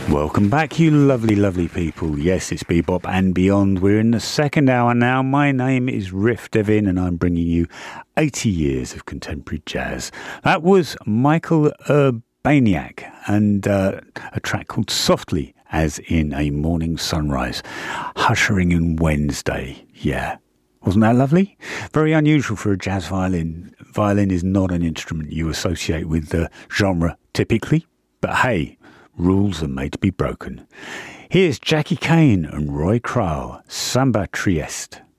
Welcome back, you lovely, lovely people. Yes, it's Bebop and Beyond. We're in the second hour now. My name is Riff Devin, and I'm bringing you 80 years of contemporary jazz. That was Michael Urbaniak and a track called Softly, as in a morning sunrise. Ushering in Wednesday. Yeah. Wasn't that lovely? Very unusual for a jazz violin. Violin is not an instrument you associate with the genre typically, but hey, rules are made to be broken. Here's Jackie Kane and Roy Kral, Samba Trieste.